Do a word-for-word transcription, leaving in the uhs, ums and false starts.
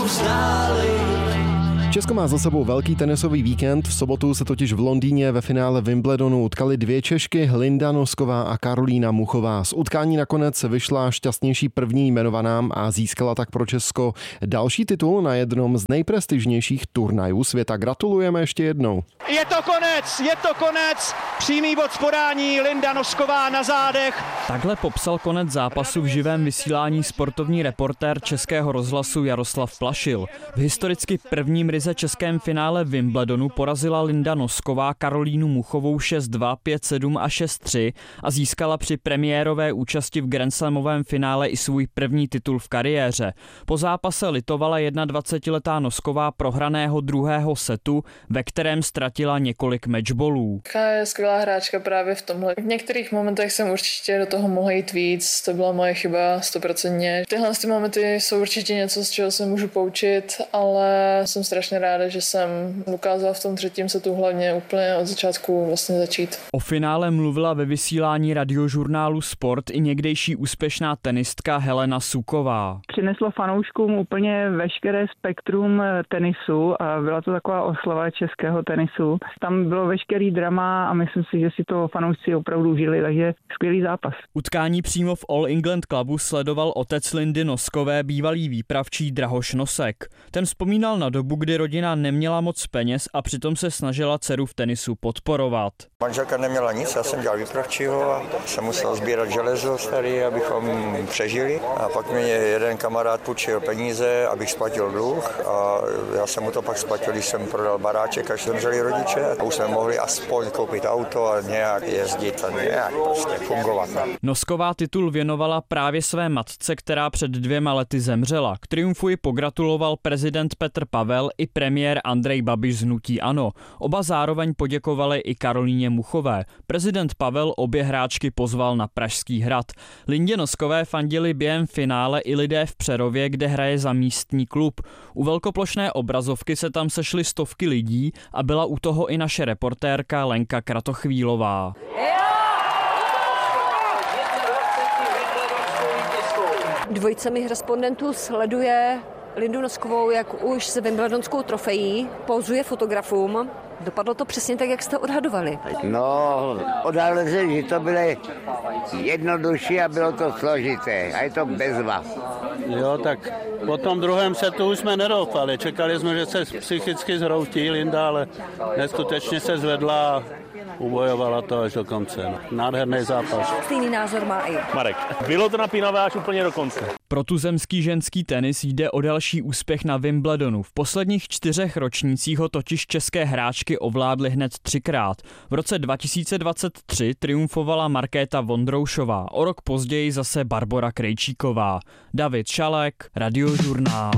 ustálej. Česko má za sebou velký tenisový víkend. V sobotu se totiž v Londýně ve finále Wimbledonu utkaly dvě Češky, Linda Nosková a Karolína Muchová. Z utkání nakonec vyšla šťastnější první jmenovaná a získala tak pro Česko další titul na jednom z nejprestižnějších turnajů světa. Gratulujeme ještě jednou. Je to konec, je to konec. Přímý bod z podání, Linda Nosková na zádech. Takhle popsal konec zápasu v živém vysílání sportovní reportér Českého rozhlasu Jaroslav Plašil. V historicky prvním ryze českém finále Wimbledonu porazila Linda Nosková Karolínu Muchovou šest dva, pět sedm a šest tři a získala při premiérové účasti v grandslamovém finále i svůj první titul v kariéře. Po zápase litovala dvacetiletá Nosková prohraného druhého setu, ve kterém ztratila několik matchballů. Je skvělá hráčka právě v tomhle. V některých momentech jsem určitě do toho mohla jít víc, to byla moje chyba stoprocentně. Tyhle ty momenty jsou určitě něco, z čeho se můžu poučit, ale jsem strašně ráda, že jsem dokázala v tom třetím setu hlavně úplně od začátku vlastně začít. O finále mluvila ve vysílání radiožurnálu Sport i někdejší úspěšná tenistka Helena Suková. Přineslo fanouškům úplně veškeré spektrum tenisu a byla to taková oslava českého tenisu. Tam bylo veškerý drama a myslím si, že si to fanoušci opravdu užili, takže skvělý zápas. Utkání přímo v All England Clubu sledoval otec Lindy Noskové, bývalý výpravčí Drahoš Nosek. Ten vzpomínal na dobu, kdy rodina neměla moc peněz a přitom se snažila dceru v tenisu podporovat. Manželka neměla nic, já jsem dělal výpravčího a jsem musel sbírat železo starý, abychom přežili. A pak mi jeden kamarád půjčil peníze, abych splatil dluh a já jsem mu to pak splatil, když jsem prodal baráček, až zemřeli rodiče a už jsme mohli aspoň koupit auto a nějak jezdit a nějak prostě fungovat. Nosková titul věnovala právě své matce, která před dvěma lety zemřela. K triumfu ji pogratuloval prezident Petr Pavel i premiér Andrej Babiš z hnutí ANO. Oba zároveň poděkovali i Karolíně Muchové. Prezident Pavel obě hráčky pozval na Pražský hrad. Lindě Noskové fandili během finále i lidé v Přerově, kde hraje za místní klub. U velkoplošné obrazovky se tam sešly stovky lidí a byla u toho i naše reportérka Lenka Kratochvílová. Dvojice mých respondentů sleduje Lindu Noskovou, jak už s wimbledonskou trofejí pózuje fotografům. Dopadlo to přesně tak, jak jste odhadovali. No, odhadli se, že to bylo jednodušší a bylo to složité. A je to bezva. Jo, tak po tom druhém setu už jsme nedoufali. Čekali jsme, že se psychicky zhroutí Linda, ale neskutečně se zvedla a ubojovala to až do konce. Nádherný zápas. Stejný názor má i Marek. Bylo to napínavé až úplně do konce. Pro tuzemský ženský tenis jde o další úspěch na Wimbledonu. V posledních čtyřech ročnících ho totiž české hráčky ovládly hned třikrát. V roce dva tisíce dvacet tři triumfovala Markéta Vondroušová, o rok později zase Barbora Krejčíková. David Šalek, Radiožurnál.